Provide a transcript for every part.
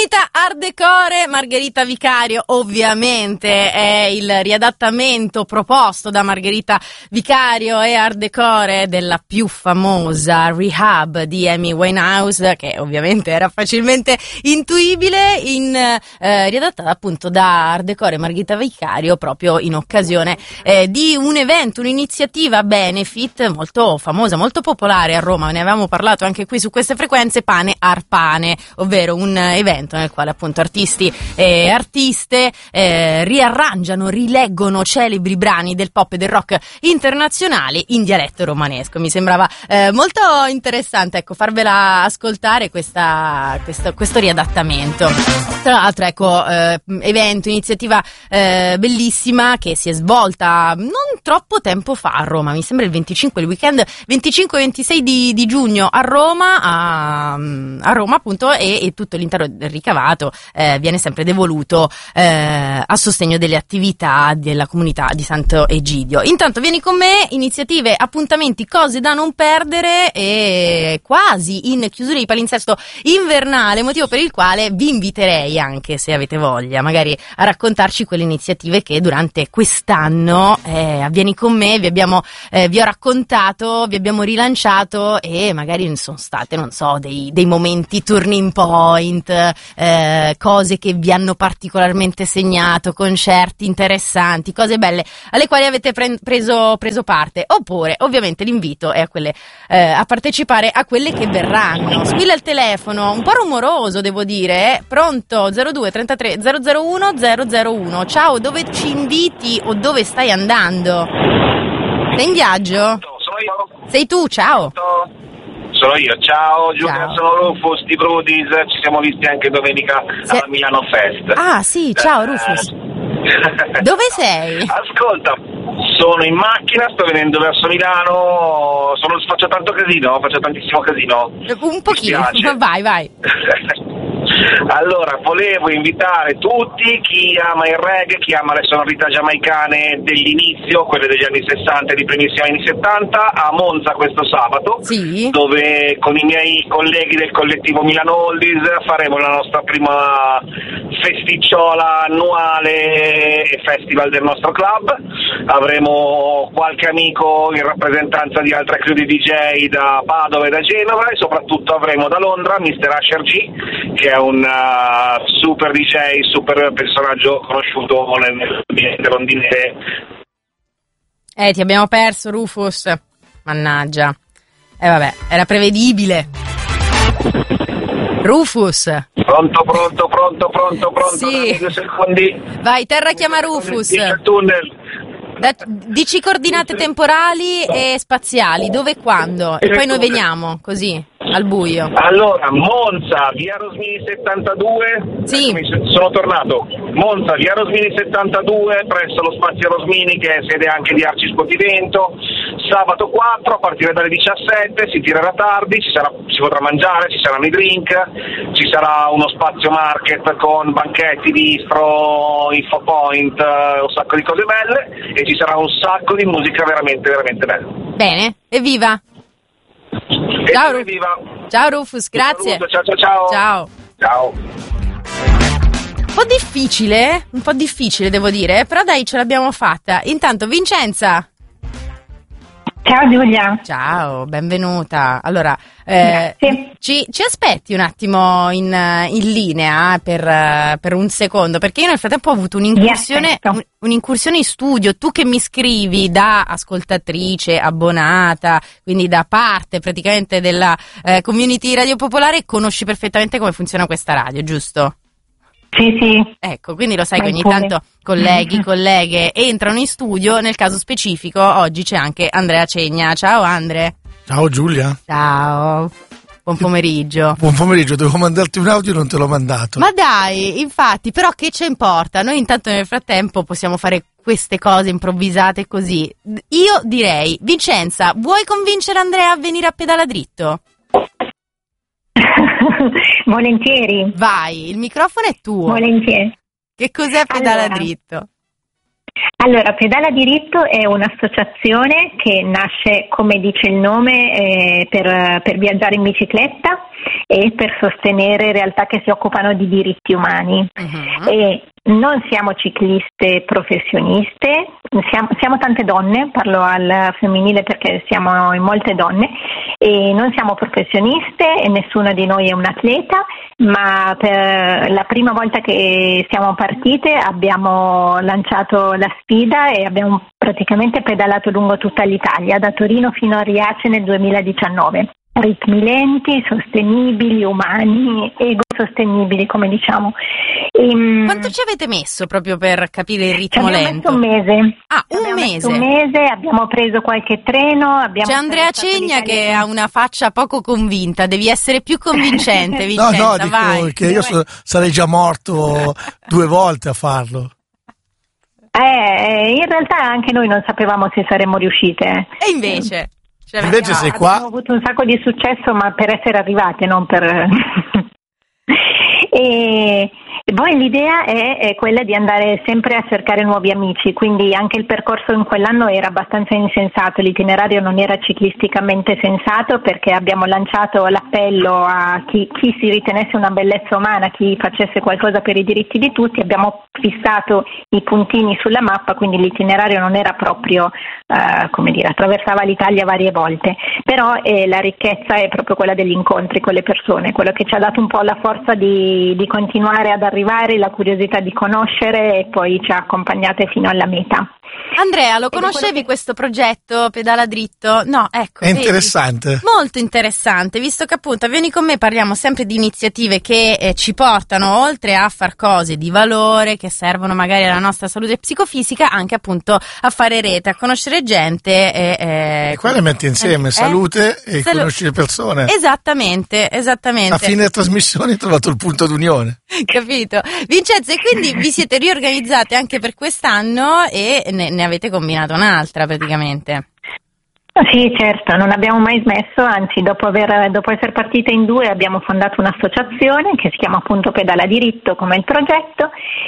Comunità Art Decore, Margherita Vicario, ovviamente è il riadattamento proposto da Margherita Vicario e Art Decore della più famosa Rehab di Amy Winehouse, che ovviamente era facilmente intuibile, riadattata appunto da Art Decore e Margherita Vicario proprio in occasione di un evento, un'iniziativa benefit molto famosa, molto popolare a Roma. Ne avevamo parlato anche qui su queste frequenze, Pane Arpane, ovvero un evento nel quale appunto artisti e artiste riarrangiano, rileggono celebri brani del pop e del rock internazionali in dialetto romanesco. Mi sembrava molto interessante, ecco, farvela ascoltare questo riadattamento. Tra l'altro, ecco, evento, iniziativa bellissima che si è svolta non troppo tempo fa a Roma, mi sembra il 25, il weekend 25-26 di giugno a Roma, a Roma appunto, e tutto l'intero ricavato viene sempre devoluto a sostegno delle attività della comunità di Santo Egidio. Intanto vieni con me, iniziative, appuntamenti, cose da non perdere, e quasi in chiusura di palinsesto invernale, motivo per il quale vi inviterei, anche se avete voglia, magari a raccontarci quelle iniziative che durante quest'anno avvieni con me, vi ho raccontato, vi abbiamo rilanciato, e magari sono state, non so, dei momenti turning point, cose che vi hanno particolarmente segnato, concerti interessanti, cose belle alle quali avete preso parte. Oppure ovviamente l'invito è a partecipare a quelle che verranno. Squilla il telefono, un po' rumoroso devo dire, pronto? 02 33 001 001. Ciao, dove ci inviti o dove stai andando? Sei in viaggio? Sono io. Sei tu, ciao. Sono io, ciao Giulia, Ciao. sono Rufus di Brudis, ci siamo visti anche domenica alla Milano Fest. Ah sì, ciao Rufus. Dove sei? Ascolta, sono in macchina, sto venendo verso Milano, faccio tanto casino, faccio tantissimo casino. Un pochino, vai. Allora, volevo invitare tutti, chi ama il reggae, chi ama le sonorità giamaicane dell'inizio, quelle degli anni 60 e di primissimi anni 70, a Monza questo sabato, sì, dove con i miei colleghi del collettivo Milano Oldies faremo la nostra prima festicciola annuale e festival del nostro club. Avremo qualche amico in rappresentanza di altre crew di DJ da Padova e da Genova, e soprattutto avremo da Londra Mr. Asher G, che è un super DJ, super personaggio conosciuto nell'ambiente londinese. Ti abbiamo perso, Rufus. Mannaggia. Vabbè, era prevedibile. Rufus. Pronto. Sì. 2 secondi. Vai, terra chiama Rufus. Il tunnel. Dici coordinate temporali e spaziali, dove e quando? E poi noi veniamo, così, al buio. Allora, Monza, via Rosmini 72. Sì. Sono tornato. Monza, via Rosmini 72, presso lo Spazio Rosmini, che è sede anche di Arci Spotivento. Sabato 4, a partire dalle 17, si tirerà tardi, si potrà mangiare, ci saranno i drink, ci sarà uno spazio market con banchetti, bistro, info point, un sacco di cose belle, e ci sarà un sacco di musica veramente, veramente bella. Bene, evviva! Ciao Rufus, grazie. Ciao. Un po' difficile devo dire, però dai, ce l'abbiamo fatta. Intanto Vincenza. Ciao Giulia. Ciao, benvenuta. Allora, ci aspetti un attimo in linea per un secondo, perché io nel frattempo ho avuto un'incursione in studio. Tu che mi scrivi da ascoltatrice abbonata, quindi da parte praticamente della community Radio Popolare, conosci perfettamente come funziona questa radio, giusto? Sì. Ecco, quindi lo sai che ogni tanto colleghi, colleghe entrano in studio. Nel caso specifico oggi c'è anche Andrea Cegna. Ciao Andre. Ciao Giulia. Ciao. Buon pomeriggio. Buon pomeriggio, dovevo mandarti un audio e non te l'ho mandato. Ma dai, infatti, però che ci importa? Noi intanto nel frattempo possiamo fare queste cose improvvisate così. Io direi, Vincenza, vuoi convincere Andrea a venire a Pedala Dritto? Volentieri. Vai, il microfono è tuo. Volentieri. Che cos'è Pedala Allora, Dritto? Allora, Pedala Diritto è un'associazione che nasce, come dice il nome, per viaggiare in bicicletta e per sostenere realtà che si occupano di diritti umani. E non siamo cicliste professioniste, siamo tante donne, parlo al femminile perché siamo in molte donne, e non siamo professioniste e nessuno di noi è un atleta, ma per la prima volta che siamo partite abbiamo lanciato la sfida e abbiamo praticamente pedalato lungo tutta l'Italia, da Torino fino a Riace nel 2019. Ritmi lenti, sostenibili, umani, ecosostenibili, come diciamo. Quanto ci avete messo proprio per capire il ritmo lento? Messo un mese. Ah, un mese. Un mese, abbiamo preso qualche treno. C'è Andrea Cegna che ha una faccia poco convinta, devi essere più convincente, Vincenza, dico vai. che io sarei già morto 2 volte a farlo. In realtà anche noi non sapevamo se saremmo riuscite. E invece? Invece sei qua. Abbiamo avuto un sacco di successo, ma per essere arrivate, non per... E poi l'idea è quella di andare sempre a cercare nuovi amici, quindi anche il percorso in quell'anno era abbastanza insensato, l'itinerario non era ciclisticamente sensato, perché abbiamo lanciato l'appello a chi si ritenesse una bellezza umana, chi facesse qualcosa per i diritti di tutti, abbiamo fissato i puntini sulla mappa, quindi l'itinerario non era proprio, attraversava l'Italia varie volte, però la ricchezza è proprio quella degli incontri con le persone, quello che ci ha dato un po' la forza di continuare ad arrivare, la curiosità di conoscere, e poi ci ha accompagnate fino alla meta. Andrea, lo conoscevi questo progetto Pedala Dritto? No, ecco. È interessante. Molto interessante, visto che appunto a Vieni con me parliamo sempre di iniziative che ci portano, oltre a far cose di valore, che servono magari alla nostra salute psicofisica, anche appunto a fare rete, a conoscere gente. E qua le metti insieme, salute e conoscere persone. Esattamente. A fine trasmissione hai trovato il punto d'unione. Capito? Vincenzo, e quindi vi siete riorganizzate anche per quest'anno e ne avete combinato un'altra praticamente. Sì, certo, non abbiamo mai smesso, anzi dopo essere partite in 2 abbiamo fondato un'associazione che si chiama appunto Pedala Diritto, come il progetto,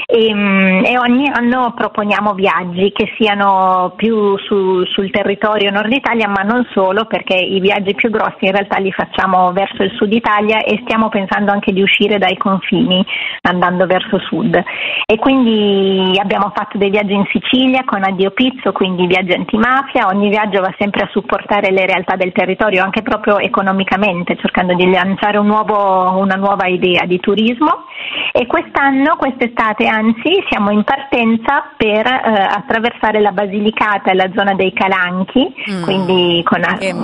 e ogni anno proponiamo viaggi che siano più sul territorio Nord Italia, ma non solo, perché i viaggi più grossi in realtà li facciamo verso il Sud Italia e stiamo pensando anche di uscire dai confini andando verso Sud. E quindi abbiamo fatto dei viaggi in Sicilia con Addio Pizzo, quindi viaggi antimafia, ogni viaggio va sempre a supportare le realtà del territorio anche proprio economicamente, cercando di lanciare una nuova idea di turismo. E quest'estate anzi, siamo in partenza per attraversare la Basilicata e la zona dei Calanchi, quindi con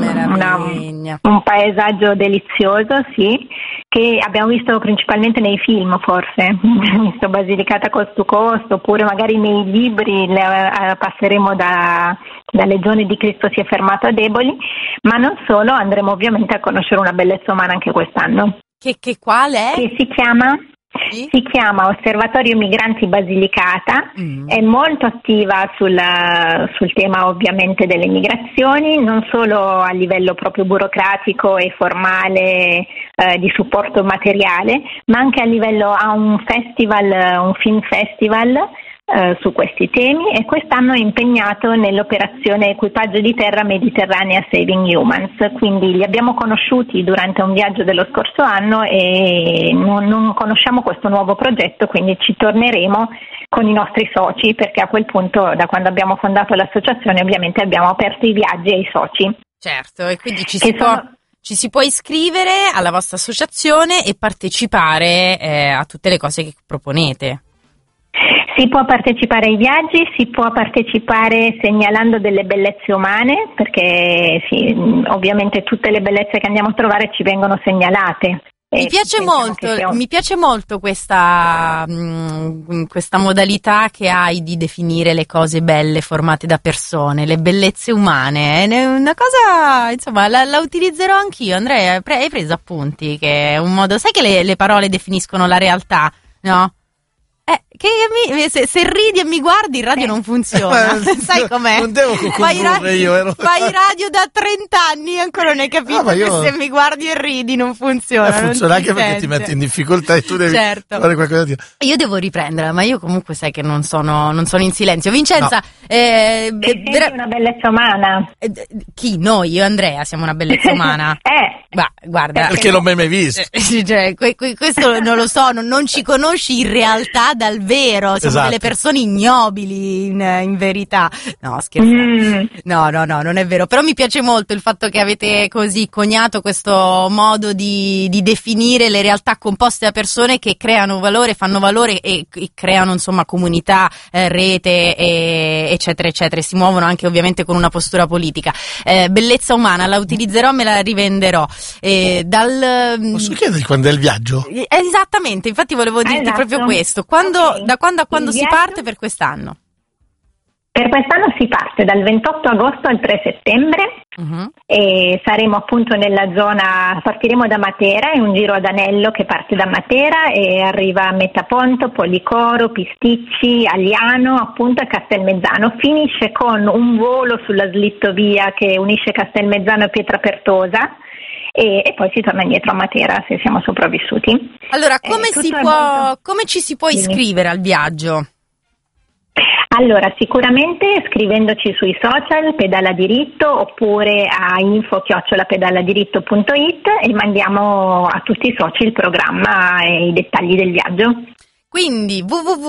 un paesaggio delizioso, sì, che abbiamo visto principalmente nei film, forse, abbiamo visto Basilicata Coast to Coast, oppure magari nei libri passeremo da Legione di Cristo si è fermato a Deboli, ma non solo, andremo ovviamente a conoscere una bellezza umana anche quest'anno. Che qual è? Che si chiama Osservatorio Migranti Basilicata, è molto attiva sul tema ovviamente delle migrazioni, non solo a livello proprio burocratico e formale di supporto materiale, ma anche a livello, ha un film festival su questi temi, e quest'anno è impegnato nell'operazione Equipaggio di Terra Mediterranea Saving Humans, quindi li abbiamo conosciuti durante un viaggio dello scorso anno e non conosciamo questo nuovo progetto, quindi ci torneremo con i nostri soci, perché a quel punto, da quando abbiamo fondato l'associazione, ovviamente abbiamo aperto i viaggi ai soci. Certo, e quindi ci si può iscrivere alla vostra associazione e partecipare a tutte le cose che proponete. Si può partecipare ai viaggi, si può partecipare segnalando delle bellezze umane, perché sì, ovviamente tutte le bellezze che andiamo a trovare ci vengono segnalate. Mi piace molto questa modalità che hai di definire le cose belle formate da persone, le bellezze umane. È una cosa, insomma, la utilizzerò anch'io. Andrea, hai preso appunti, che è un modo, sai che le parole definiscono la realtà, no? se ridi e mi guardi il radio non funziona. Sai com'è? Non devo fai radio da 30 anni e ancora non hai capito che se mi guardi e ridi non funziona. Funziona anche perché ti metti in difficoltà e tu devi fare qualcosa di... Io devo riprenderla, ma io comunque sai che non sono in silenzio. Vincenza, sei una bellezza umana. Chi? Noi? Io e Andrea siamo una bellezza umana. Guarda, perché non mi hai mai visto? Cioè, questo non lo so, non ci conosci in realtà dal vero, siamo delle persone ignobili in verità. No, scherzando. No, non è vero, però mi piace molto il fatto che avete così coniato questo modo di definire le realtà composte da persone che creano valore, fanno valore e creano insomma comunità, rete, eccetera eccetera, e si muovono anche ovviamente con una postura politica. Bellezza umana, la utilizzerò, me la rivenderò. Posso chiederti quando è il viaggio? Esattamente, infatti volevo dirti proprio questo. Da quando a quando si parte per quest'anno? Per quest'anno si parte dal 28 agosto al 3 settembre e saremo appunto nella zona, partiremo da Matera, è un giro ad anello che parte da Matera e arriva a Metaponto, Policoro, Pisticci, Agliano appunto e Castelmezzano. Finisce con un volo sulla slittovia che unisce Castelmezzano e Pietrapertosa. E poi si torna indietro a Matera se siamo sopravvissuti. Allora, come ci si può iscrivere al viaggio? Allora, sicuramente scrivendoci sui social Pedala Diritto oppure a info@pedaladiritto.it e mandiamo a tutti i soci il programma e i dettagli del viaggio. Quindi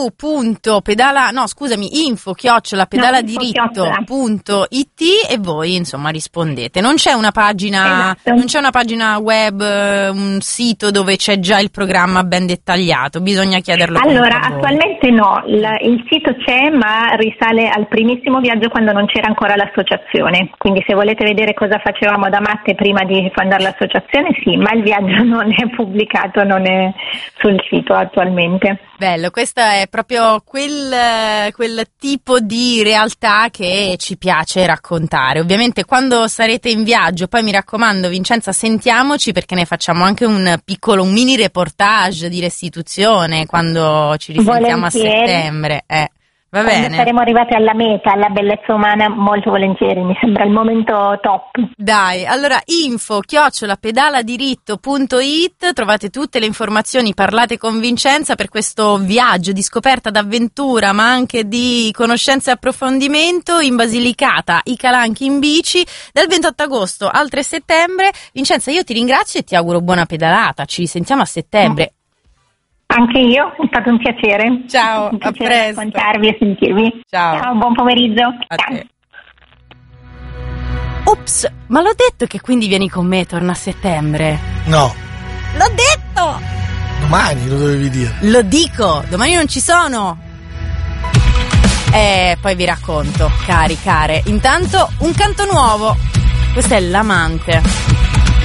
info@pedaladiritto.it e voi insomma rispondete. Non c'è una pagina web, un sito dove c'è già il programma ben dettagliato, bisogna chiederlo. Allora, attualmente no, il sito c'è ma risale al primissimo viaggio quando non c'era ancora l'associazione, quindi se volete vedere cosa facevamo da matte prima di fondare l'associazione sì, ma il viaggio non è pubblicato, non è sul sito attualmente. Bello, questo è proprio quel tipo di realtà che ci piace raccontare. Ovviamente quando sarete in viaggio, poi mi raccomando Vincenza, sentiamoci perché ne facciamo anche un mini reportage di restituzione quando ci risentiamo a settembre. Va bene. Quando saremo arrivati alla meta, alla bellezza umana, molto volentieri, mi sembra il momento top. Dai, allora info@pedaladiritto.it, trovate tutte le informazioni, parlate con Vincenza per questo viaggio di scoperta, d'avventura, ma anche di conoscenza e approfondimento in Basilicata, i Calanchi in bici, dal 28 agosto al 3 settembre. Vincenza, io ti ringrazio e ti auguro buona pedalata, ci risentiamo a settembre. Anche io, è stato un piacere. Ciao, un piacere a presto. raccontarvi e sentirvi. Ciao, buon pomeriggio. A te. Ops, ma l'ho detto che quindi vieni con me, torna a settembre? No. L'ho detto! Domani lo dovevi dire. Lo dico, domani non ci sono. Poi vi racconto, care. Intanto un canto nuovo. Questo è L'amante.